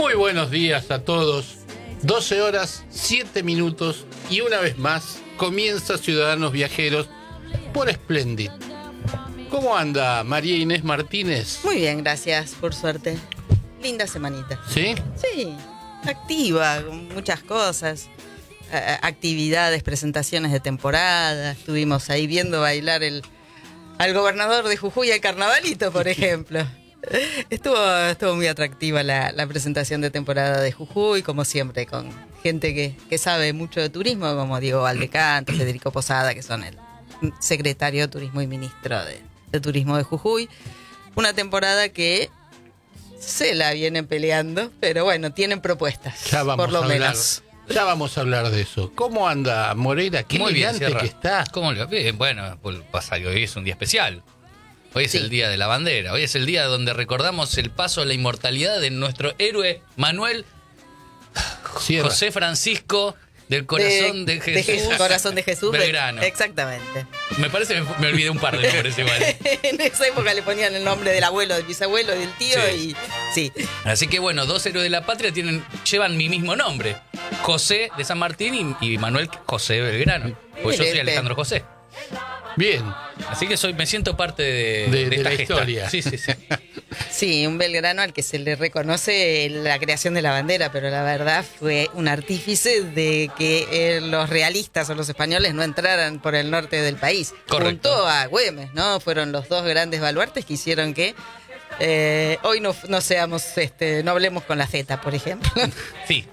Muy buenos días a todos. 12 horas, 7 minutos y una vez más comienza Ciudadanos Viajeros por Splendid. ¿Cómo anda María Inés Martínez? Muy bien, gracias, por suerte. Linda semanita. ¿Sí? Sí, activa, con muchas cosas. Actividades, presentaciones de temporada. Estuvimos ahí viendo bailar al gobernador de Jujuy al carnavalito, por ejemplo. Estuvo muy atractiva la presentación de temporada de Jujuy, como siempre, con gente que sabe mucho de turismo, como Diego Valdecanto, Federico Posada, que son el secretario de Turismo y ministro de Turismo de Jujuy. Una temporada que se la vienen peleando, pero bueno, tienen propuestas, Ya vamos por lo a hablar. menos. Ya vamos a hablar de eso. ¿Cómo anda Moreira? Qué Muy bien, elegante Sierra. que está. ¿Cómo lo ve? Bueno, hoy es un día especial. Hoy es Sí. el día de la bandera. Hoy es el día donde recordamos el paso a la inmortalidad de nuestro héroe Manuel Sierra. José Francisco del Corazón de Jesús. Corazón de Jesús. Belgrano. Exactamente. Me parece que me olvidé un par de nombres igual. En esa época le ponían el nombre del abuelo, del bisabuelo, del tío Sí. y sí. Así que bueno, dos héroes de la patria llevan mi mismo nombre. José de San Martín y Manuel José Belgrano. Pues yo soy Excelente. Alejandro José. Bien. Así que me siento parte De esta la gesta. historia. Sí. Sí, un Belgrano al que se le reconoce la creación de la bandera, pero la verdad fue un artífice de que los realistas o los españoles no entraran por el norte del país. Correcto. Junto a Güemes, ¿no? Fueron los dos grandes baluartes que hicieron que hoy no seamos, no hablemos con la Z, por ejemplo. Sí.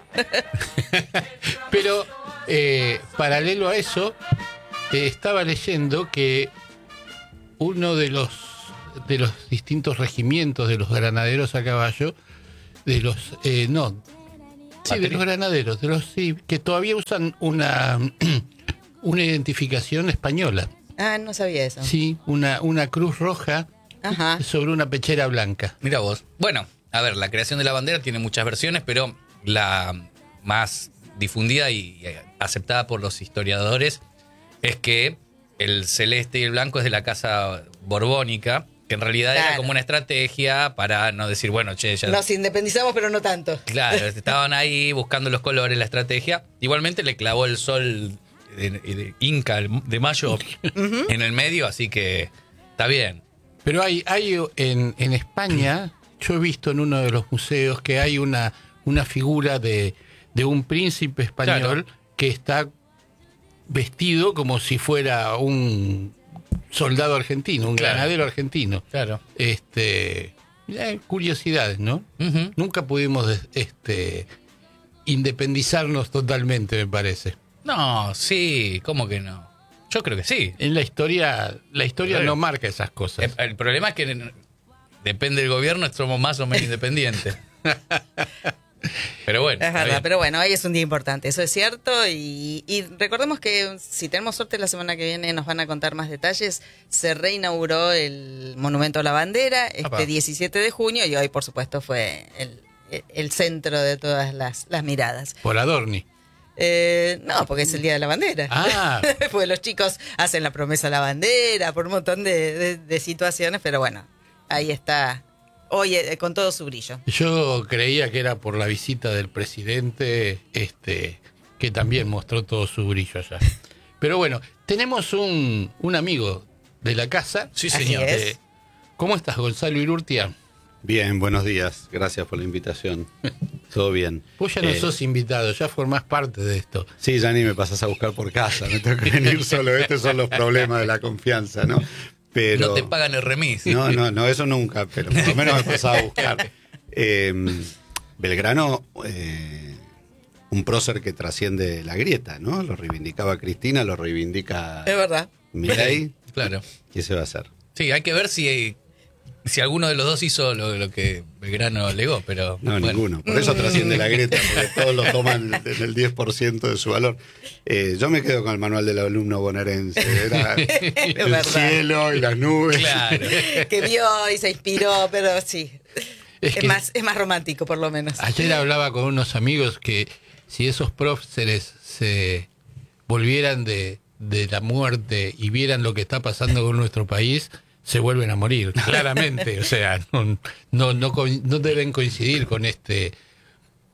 Pero paralelo a eso, estaba leyendo que uno de los distintos regimientos de los granaderos a caballo, de los de los granaderos, que todavía usan una identificación española. Ah, no sabía eso. Sí, una cruz roja Ajá. sobre una pechera blanca. Mira vos. Bueno, a ver, la creación de la bandera tiene muchas versiones, pero la más difundida y aceptada por los historiadores es que el celeste y el blanco es de la casa borbónica, que en realidad era Claro. como una estrategia para no decir, bueno, che, ya... Nos independizamos, pero no tanto. Claro, estaban ahí buscando los colores, la estrategia. Igualmente le clavó el sol de Inca de mayo en el medio, así que está bien. Pero hay en España, yo he visto en uno de los museos que hay una figura de un príncipe español que está vestido como si fuera un soldado argentino, un Claro. granadero argentino. Claro. Curiosidades, ¿no? Ujú. Nunca pudimos independizarnos totalmente, me parece. No, sí, ¿cómo que no? Yo creo que sí. En la historia Claro. no marca esas cosas. El problema es que depende del gobierno, somos más o menos independientes. Pero bueno. Es está verdad, bien. pero bueno, hoy es un día importante, eso es cierto. Y recordemos que si tenemos suerte la semana que viene nos van a contar más detalles. Se reinauguró el Monumento a la Bandera Apa. 17 de junio y hoy, por supuesto, fue el centro de todas las miradas. Por Adorni. No, porque es el Día de la Bandera. Ah. Porque los chicos hacen la promesa a la bandera por un montón de situaciones, pero bueno, ahí está. Hoy con todo su brillo. Yo creía que era por la visita del presidente, que también mostró todo su brillo allá. Pero bueno, tenemos un amigo de la casa. Sí, Así señor. es. ¿Cómo estás, Gonzalo Irurtia? Bien, buenos días. Gracias por la invitación. Todo bien. Vos ya no sos invitado, ya formás parte de esto. Sí, ya ni me pasas a buscar por casa. Me tengo que venir solo. Estos son los problemas de la confianza, ¿no? Pero No te pagan el remis. No, eso nunca, pero por lo menos me pasaba a buscar. Belgrano, un prócer que trasciende la grieta, ¿no? Lo reivindicaba Cristina, lo reivindica Es verdad. Milei. Claro. ¿Qué se va a hacer? Sí, hay que ver si alguno de los dos hizo lo que Belgrano alegó, pero No, bueno. ninguno. Por eso trasciende la grieta, porque todos lo toman en el 10% de su valor. Yo me quedo con el manual del alumno bonaerense. Era el verdad. cielo y las nubes. Claro. Que vio y se inspiró, pero sí. Es Es que más romántico, por lo menos. ayer hablaba con unos amigos que si esos próceres se volvieran de la muerte y vieran lo que está pasando con nuestro país, se vuelven a morir, claramente. O sea, no deben coincidir con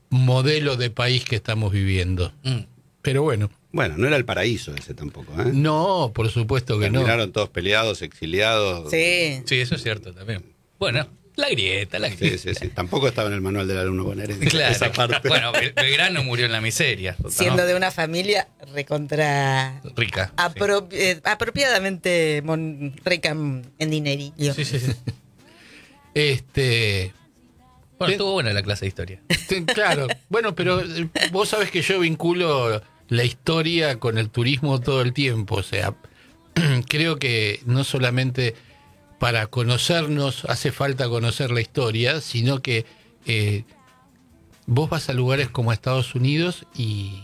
modelo de país que estamos viviendo. Pero bueno. Bueno, no era el paraíso ese tampoco, ¿eh? No, por supuesto que no. Terminaron todos peleados, exiliados. Sí. Sí, eso es cierto también. Bueno, la grieta. Sí. Tampoco estaba en el manual del alumno bonaerense. Claro. Esa parte. Bueno, Belgrano murió en la miseria. Siendo ¿no? de una familia recontra... Rica. apropiadamente rica en dinerillo. Sí. Bueno, estuvo buena la clase de historia. Claro, bueno, pero vos sabés que yo vinculo la historia con el turismo todo el tiempo, o sea, creo que no solamente para conocernos hace falta conocer la historia, sino que vos vas a lugares como Estados Unidos y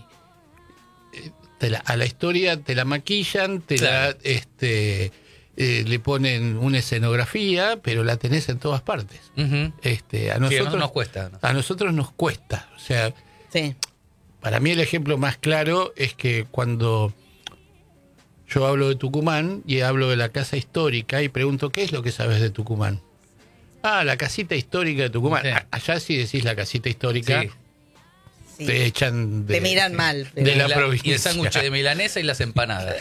a la historia te la maquillan, Claro. le ponen una escenografía, pero la tenés en todas partes. Ujú. A nosotros nos cuesta. ¿no? A nosotros nos cuesta. O sea, Sí. para mí el ejemplo más claro es que cuando yo hablo de Tucumán y hablo de la casa histórica y pregunto, ¿qué es lo que sabes de Tucumán? Ah, la casita histórica de Tucumán. Sí. Allá si decís la casita histórica, Sí. Sí. te echan Te miran mal. de la Y provincia. el sándwich de milanesa y las empanadas.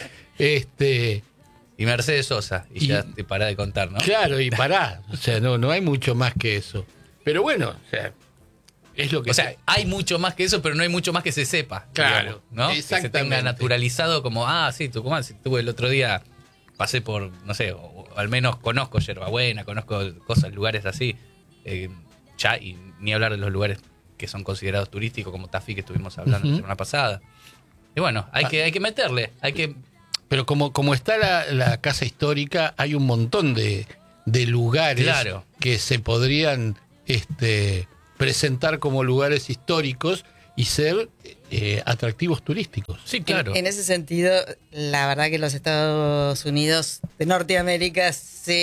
Y Y Mercedes Sosa. Y ya te pará de contar, ¿no? claro, y pará. O sea, no hay mucho más que eso. Pero bueno, o sea, es lo que... O sea, hay mucho más que eso, pero no hay mucho más que se sepa. Claro, digamos, ¿no? Que se tenga exactamente. naturalizado como, sí, Tucumán, si estuve el otro día, pasé por, no sé, o al menos conozco Yerbabuena, conozco cosas, lugares así. Ya, y ni hablar de los lugares que son considerados turísticos, como Tafí, que estuvimos hablando la semana pasada. Y bueno, hay que meterle, hay que... Pero como está la casa histórica, hay un montón de lugares Claro. que se podrían presentar como lugares históricos y ser atractivos turísticos. Sí, claro. En ese sentido, la verdad que los Estados Unidos de Norteamérica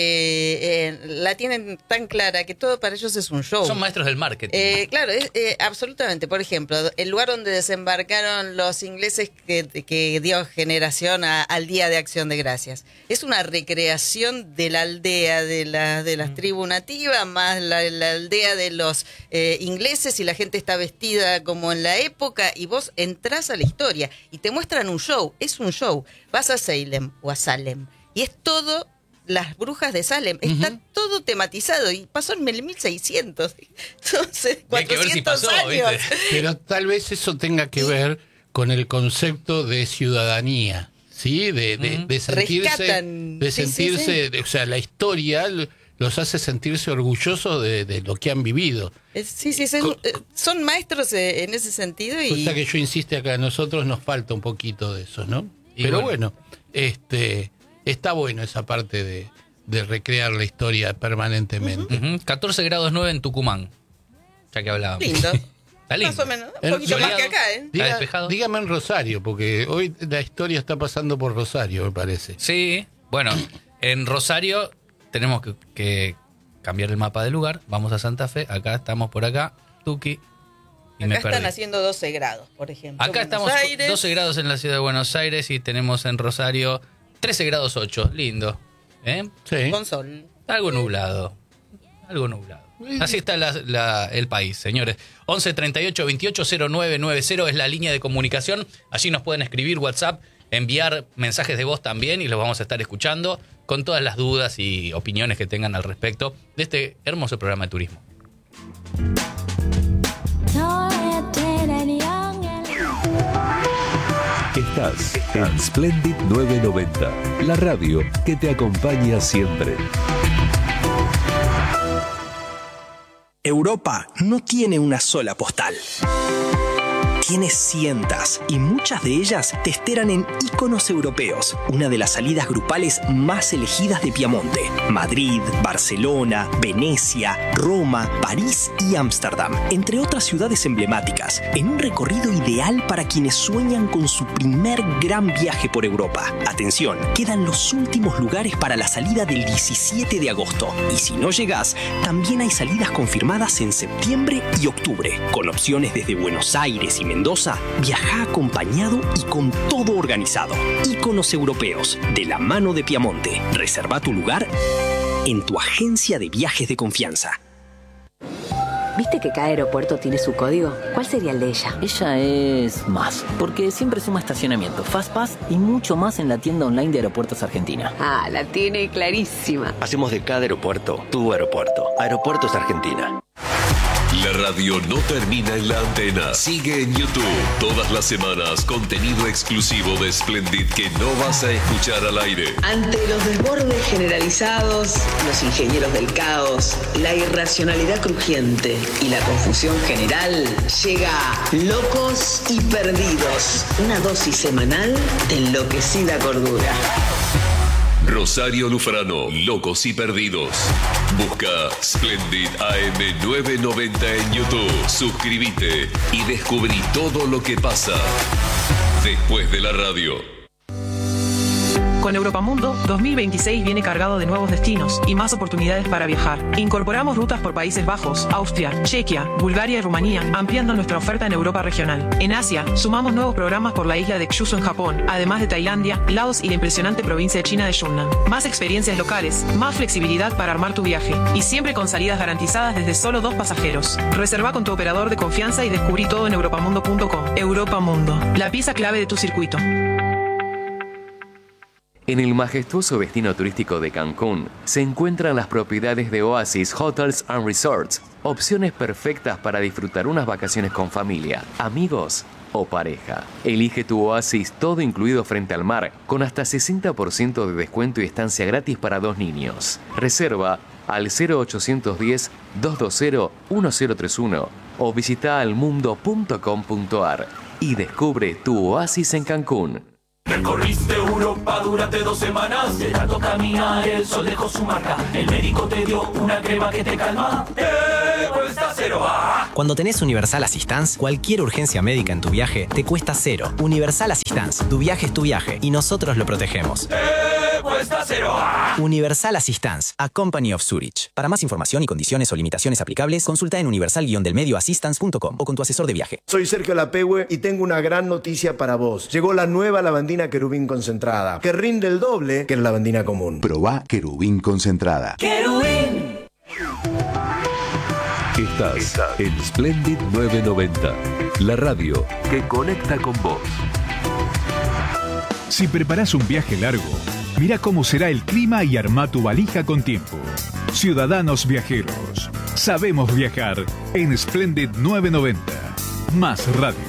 la tienen tan clara que todo para ellos es un show. Son maestros del marketing. Claro, absolutamente. Por ejemplo, el lugar donde desembarcaron los ingleses que dio generación al Día de Acción de Gracias. Es una recreación de la aldea de las tribus nativas, más la aldea de los ingleses, y la gente está vestida como en la época, y vos entrás a la historia y te muestran un show. Es un show. Vas a Salem o a Salem y es todo... Las brujas de Salem, está todo tematizado y pasó en el 1600, entonces Y hay que ver si 400 pasó, años. ¿viste? Pero tal vez eso tenga que ver con el concepto de ciudadanía, ¿sí? De sentirse... Rescatan. De Sí, sentirse, o sea, la historia los hace sentirse orgullosos de lo que han vivido. Son maestros en ese sentido y Cosa que yo insisto acá, a nosotros nos falta un poquito de eso, ¿no? Y Pero bueno. está bueno esa parte de recrear la historia permanentemente. Ujú. 14 grados 9 en Tucumán. Ya que hablábamos. lindo. Está lindo. Más o menos, un El poquito más que soleado. acá, ¿eh? ¿Está despejado? Dígame en Rosario, porque hoy la historia está pasando por Rosario, me parece. Sí, bueno, en Rosario tenemos que cambiar el mapa del lugar. Vamos a Santa Fe, acá estamos por acá, Tuki, y me Acá perdí. están haciendo 12 grados, por ejemplo. Acá Buenos estamos Aires. 12 grados en la ciudad de Buenos Aires y tenemos en Rosario 13 grados 8, lindo. ¿Eh? Sí. Con sol. Algo nublado. Así está el país, señores. 11 38 28 0990 es la línea de comunicación. Allí nos pueden escribir WhatsApp, enviar mensajes de voz también y los vamos a estar escuchando con todas las dudas y opiniones que tengan al respecto de este hermoso programa de turismo. Estás en Splendid 990, la radio que te acompaña siempre. Europa no tiene una sola postal. Tiene cientos y muchas de ellas te esperan en Iconos Europeos, una de las salidas grupales más elegidas de Piamonte. Madrid, Barcelona, Venecia, Roma, París y Ámsterdam, entre otras ciudades emblemáticas, en un recorrido ideal para quienes sueñan con su primer gran viaje por Europa. Atención, quedan los últimos lugares para la salida del 17 de agosto. Y si no llegás, también hay salidas confirmadas en septiembre y octubre, con opciones desde Buenos Aires y Mendoza. Viaja acompañado y con todo organizado. Iconos Europeos, de la mano de Piamonte. Reserva tu lugar en tu agencia de viajes de confianza. ¿Viste que cada aeropuerto tiene su código? ¿Cuál sería el de ella? Ella es más, porque siempre suma estacionamiento, FastPass y mucho más en la tienda online de Aeropuertos Argentina. Ah, la tiene clarísima. Hacemos de cada aeropuerto tu aeropuerto. Aeropuertos Argentina. La radio no termina en la antena. Sigue en YouTube. Todas las semanas, contenido exclusivo de Splendid que no vas a escuchar al aire. Ante los desbordes generalizados, los ingenieros del caos, la irracionalidad crujiente y la confusión general, llega Locos y Perdidos. Una dosis semanal de enloquecida cordura. Rosario Lufrano, Locos y Perdidos. Busca Splendid AM 990 en YouTube. Suscríbete y descubrí todo lo que pasa después de la radio. Con Europamundo, 2026 viene cargado de nuevos destinos y más oportunidades para viajar. Incorporamos rutas por Países Bajos, Austria, Chequia, Bulgaria y Rumanía, ampliando nuestra oferta en Europa regional. En Asia, sumamos nuevos programas por la isla de Kyushu en Japón, además de Tailandia, Laos y la impresionante provincia de China de Yunnan. Más experiencias locales, más flexibilidad para armar tu viaje y siempre con salidas garantizadas desde solo 2 pasajeros. Reserva con tu operador de confianza y descubrí todo en europamundo.com. Europamundo, la pieza clave de tu circuito. En el majestuoso destino turístico de Cancún se encuentran las propiedades de Oasis Hotels and Resorts, opciones perfectas para disfrutar unas vacaciones con familia, amigos o pareja. Elige tu Oasis todo incluido frente al mar, con hasta 60% de descuento y estancia gratis para 2 niños. Reserva al 0810-220-1031 o visita almundo.com.ar y descubre tu Oasis en Cancún. Recorriste Europa durante 2 semanas, de tanto caminar el sol dejó su marca. El médico te dio una crema que te calma. Cuesta cero. Cuando tenés Universal Assistance, cualquier urgencia médica en tu viaje te cuesta cero. Universal Assistance, tu viaje es tu viaje y nosotros lo protegemos. Cuesta cero. Universal Assistance, a Company of Zurich. Para más información y condiciones o limitaciones aplicables, consulta en universal-delmedioassistance.com o con tu asesor de viaje. Soy Sergio Lapehue y tengo una gran noticia para vos. Llegó la nueva lavandina Querubín concentrada, que rinde el doble que la lavandina común. Probá Querubín concentrada. ¡Querubín! Estás en Splendid 990, la radio que conecta con vos. Si preparás un viaje largo, mira cómo será el clima y armá tu valija con tiempo. Ciudadanos viajeros, sabemos viajar en Splendid 990. Más radio.